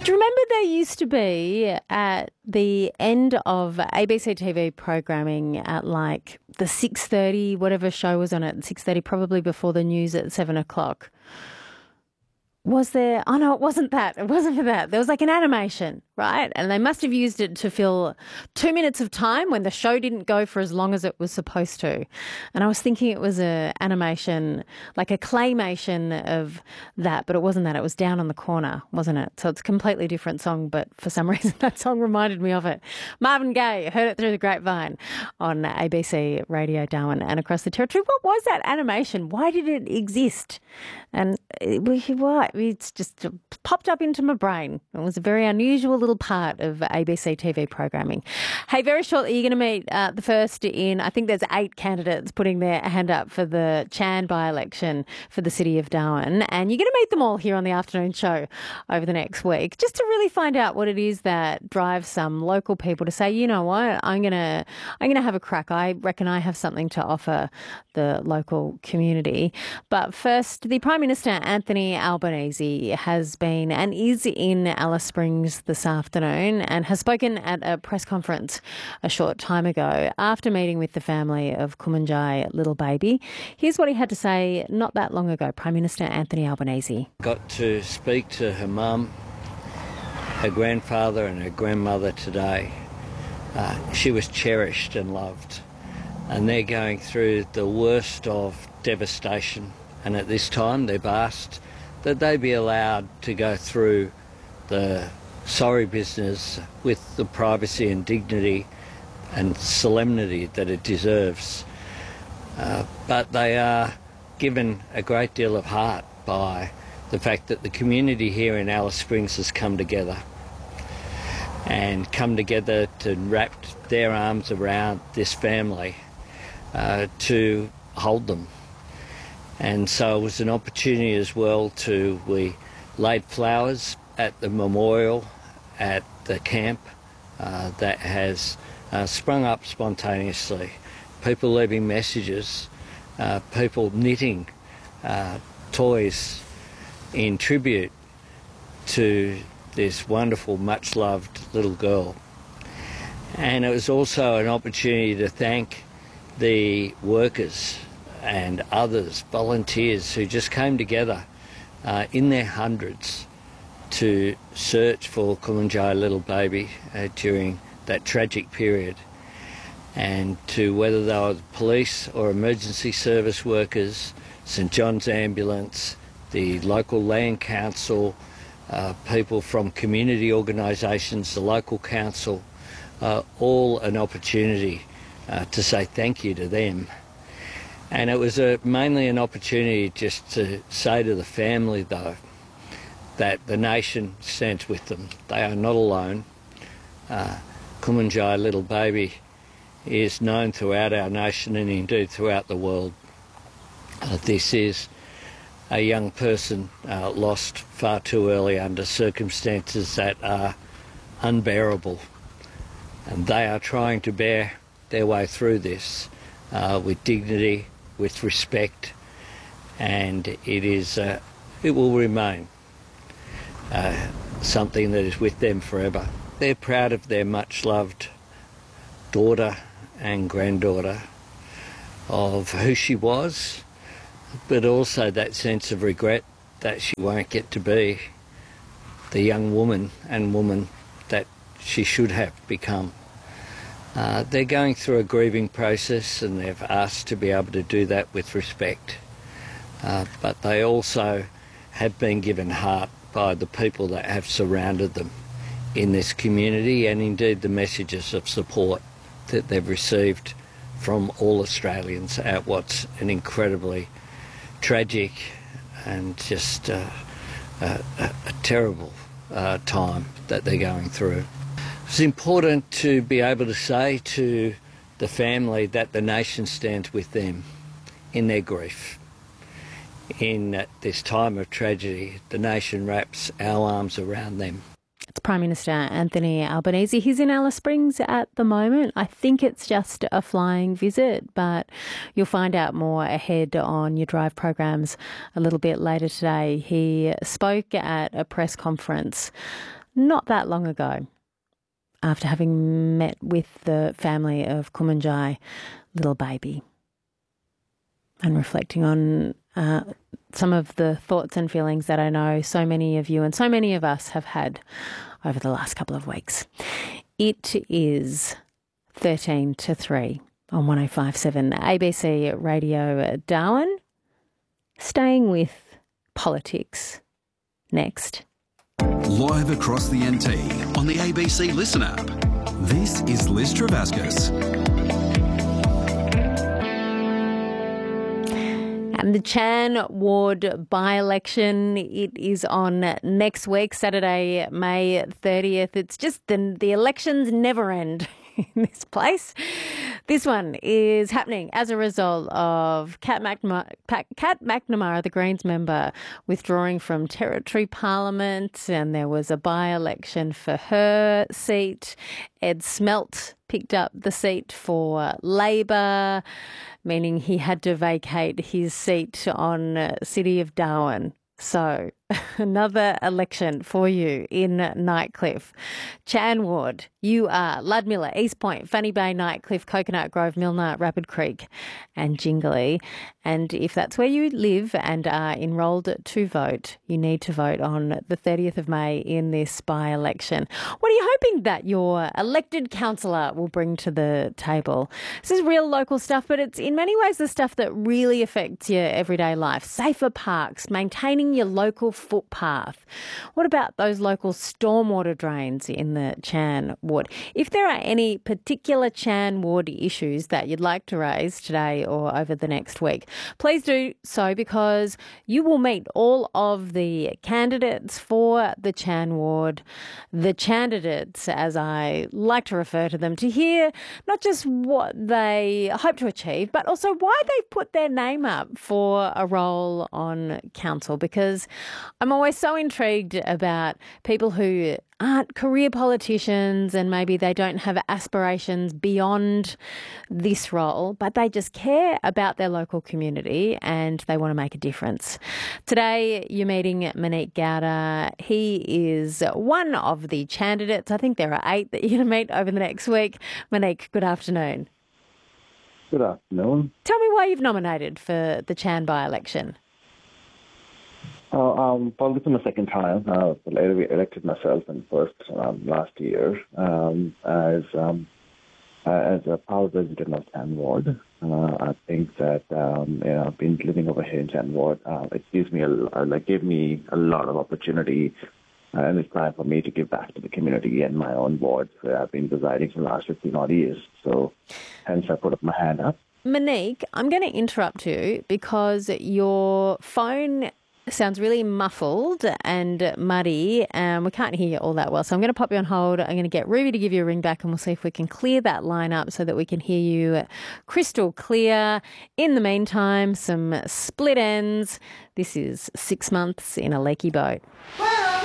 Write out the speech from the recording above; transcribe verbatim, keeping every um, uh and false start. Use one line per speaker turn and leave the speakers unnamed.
Do you remember there used to be at the end of A B C T V programming at like the six thirty, whatever show was on at six thirty, probably before the news at seven o'clock? Was there? Oh, no, it wasn't that. It wasn't for that. There was like an animation, right? And they must have used it to fill two minutes of time when the show didn't go for as long as it was supposed to. And I was thinking it was a animation, like a claymation of that, but it wasn't that. It was Down on the Corner, wasn't it? So it's a completely different song, but for some reason that song reminded me of it. Marvin Gaye, heard it through the grapevine on A B C Radio Darwin and across the territory. What was that animation? Why did it exist? And it, why? It's just popped up into my brain. It was a very unusual little part of A B C T V programming. Hey, very shortly you're going to meet uh, the first in, I think there's eight candidates putting their hand up for the Chan by-election for the city of Darwin. And you're going to meet them all here on the afternoon show over the next week, just to really find out what it is that drives some local people to say, you know what, I'm going to I'm going to have a crack. I reckon I have something to offer the local community. But first, the Prime Minister, Anthony Albanese, has been and is in Alice Springs this afternoon and has spoken at a press conference a short time ago after meeting with the family of Kumanjai little baby. Here's what he had to say not that long ago, Prime Minister Anthony Albanese.
Got to speak to her mum, her grandfather and her grandmother today. Uh, she was cherished and loved, and they're going through the worst of devastation, and at this time they've asked that they be allowed to go through the sorry business with the privacy and dignity and solemnity that it deserves. Uh, but they are given a great deal of heart by the fact that the community here in Alice Springs has come together and come together to wrap their arms around this family uh, to hold them. And so it was an opportunity as well to, we laid flowers at the memorial at the camp uh, that has uh, sprung up spontaneously. People leaving messages, uh, people knitting uh, toys in tribute to this wonderful, much-loved little girl. And it was also an opportunity to thank the workers and others, volunteers who just came together uh, in their hundreds to search for Kumanjai little baby uh, during that tragic period, and to whether they were police or emergency service workers, St John's Ambulance, the local land council, uh, people from community organisations, the local council, uh, all an opportunity uh, to say thank you to them. And it was a, mainly an opportunity just to say to the family, though, that the nation stands with them. They are not alone. Uh, Kumanjai little baby is known throughout our nation and indeed throughout the world. Uh, this is a young person uh, lost far too early under circumstances that are unbearable. And they are trying to bear their way through this uh, with dignity, with respect, and it is uh, it will remain uh, something that is with them forever. They're proud of their much-loved daughter and granddaughter, of who she was, but also that sense of regret that she won't get to be the young woman and woman that she should have become. Uh, they're going through a grieving process, and they've asked to be able to do that with respect. Uh, but they also have been given heart by the people that have surrounded them in this community, and indeed the messages of support that they've received from all Australians at what's an incredibly tragic and just uh, a, a, a terrible uh, time that they're going through. It's important to be able to say to the family that the nation stands with them in their grief. In this time of tragedy, the nation wraps our arms around them.
It's Prime Minister Anthony Albanese. He's in Alice Springs at the moment. I think it's just a flying visit, but you'll find out more ahead on your Drive programs a little bit later today. He spoke at a press conference not that long ago, after having met with the family of Kumanjai little baby and reflecting on uh, some of the thoughts and feelings that I know so many of you and so many of us have had over the last couple of weeks. It is thirteen to three on one oh five point seven A B C Radio Darwin. Staying with politics next.
Live across the N T on the A B C Listen app. This is Liz Travascus.
And the Chan Ward by-election, it is on next week, Saturday, May thirtieth. It's just the, the elections never end in this place. This one is happening as a result of Kat McNamara, Kat McNamara, the Greens member, withdrawing from Territory Parliament, and there was a by-election for her seat. Ed Smelt picked up the seat for Labor, meaning he had to vacate his seat on City of Darwin. So, another election for you in Nightcliff. Chan Ward, you are Ludmilla, East Point, Funny Bay, Nightcliff, Coconut Grove, Milner, Rapid Creek and Jingley. And if that's where you live and are enrolled to vote, you need to vote on the thirtieth of May in this by-election. What are you hoping that your elected councillor will bring to the table? This is real local stuff, but it's in many ways the stuff that really affects your everyday life. Safer parks, maintaining your local footpath. What about those local stormwater drains in the Chan Ward? If there are any particular Chan Ward issues that you'd like to raise today or over the next week, please do so, because you will meet all of the candidates for the Chan Ward, the candidates, as I like to refer to them, to hear not just what they hope to achieve, but also why they've put their name up for a role on council, because I'm always so intrigued about people who aren't career politicians and maybe they don't have aspirations beyond this role, but they just care about their local community and they want to make a difference. Today, you're meeting Monique Gowda. He is one of the candidates. I think there are eight that you're going to meet over the next week. Monique, good afternoon.
Good afternoon.
Tell me why you've nominated for the Chan by-election.
Uh, um, well, this is my second time. Uh, I elected myself in first um, last year um, as um, uh, as a power resident of Chan Ward. Uh, I think that um, you know, I've been living over here in Chan Ward. Uh, it gives me a, like gave me a lot of opportunity, uh, and it's time for me to give back to the community and my own ward where I've been residing for the last fifteen odd years. So, hence I put up my hand up.
Monique, I'm going to interrupt you because your phone sounds really muffled and muddy, and we can't hear you all that well. So I'm going to pop you on hold. I'm going to get Ruby to give you a ring back, and we'll see if we can clear that line up so that we can hear you crystal clear. In the meantime, some split ends. This is Six Months in a Leaky Boat.